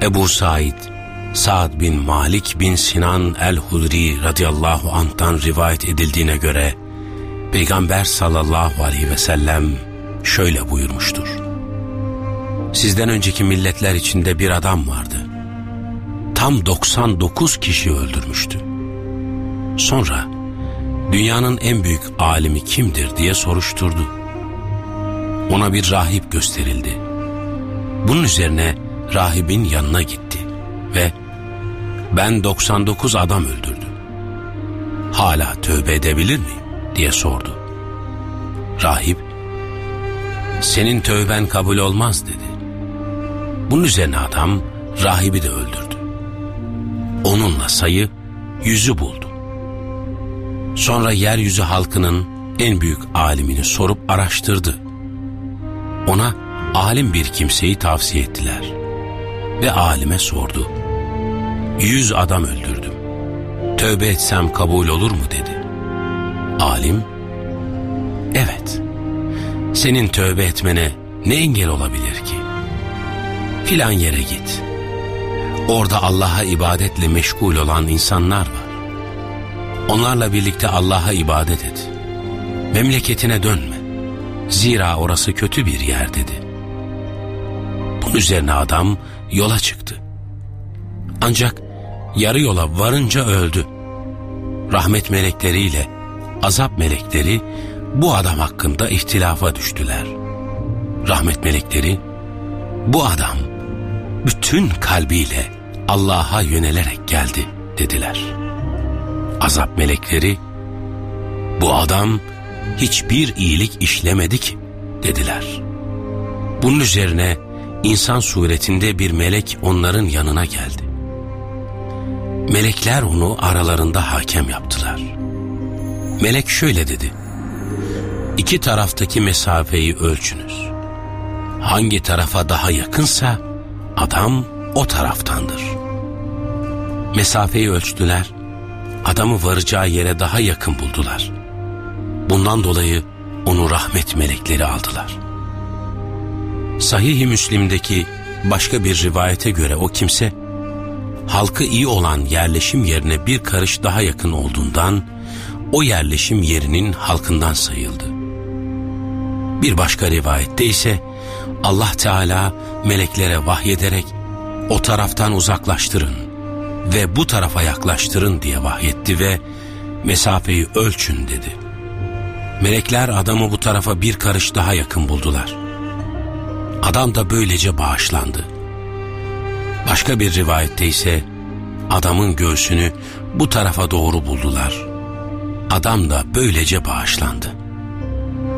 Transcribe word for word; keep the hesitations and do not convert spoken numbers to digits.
Ebu Said, Sa'd bin Malik bin Sinan el-Hudri radıyallahu anh'tan rivayet edildiğine göre, Peygamber sallallahu aleyhi ve sellem şöyle buyurmuştur: Sizden önceki milletler içinde bir adam vardı. Tam doksan dokuz kişi öldürmüştü. Sonra dünyanın en büyük alimi kimdir diye soruşturdu. Ona bir rahip gösterildi. Bunun üzerine rahibin yanına gitti ve ben doksan dokuz adam öldürdüm. Hala tövbe edebilir miyim diye sordu. Rahip, senin tövben kabul olmaz dedi. Bunun üzerine adam rahibi de öldürdü. Onunla sayı yüzü buldu. Sonra yeryüzü halkının en büyük alimini sorup araştırdı. Ona alim bir kimseyi tavsiye ettiler. Ve alime sordu. Yüz adam öldürdüm. Tövbe etsem kabul olur mu dedi. Alim, evet, senin tövbe etmene ne engel olabilir ki? Filan yere git. Orada Allah'a ibadetle meşgul olan insanlar var. Onlarla birlikte Allah'a ibadet et. Memleketine dönme. Zira orası kötü bir yer dedi. Bunun üzerine adam yola çıktı. Ancak yarı yola varınca öldü. Rahmet melekleriyle azap melekleri bu adam hakkında ihtilafa düştüler. Rahmet melekleri, bu adam bütün kalbiyle Allah'a yönelerek geldi dediler. Azap melekleri, bu adam hiçbir iyilik işlemedi ki dediler. Bunun üzerine insan suretinde bir melek onların yanına geldi. Melekler onu aralarında hakem yaptılar. Melek şöyle dedi: İki taraftaki mesafeyi ölçünüz. Hangi tarafa daha yakınsa adam o taraftandır. Mesafeyi ölçtüler, adamı varacağı yere daha yakın buldular. Bundan dolayı onu rahmet melekleri aldılar. Sahih-i Müslim'deki başka bir rivayete göre o kimse, halkı iyi olan yerleşim yerine bir karış daha yakın olduğundan, o yerleşim yerinin halkından sayıldı. Bir başka rivayette ise, Allah Teala meleklere vahyederek, o taraftan uzaklaştırın ve bu tarafa yaklaştırın diye vahyetti ve mesafeyi ölçün dedi. Melekler adamı bu tarafa bir karış daha yakın buldular. Adam da böylece bağışlandı. Başka bir rivayette ise adamın göğsünü bu tarafa doğru buldular. Adam da böylece bağışlandı.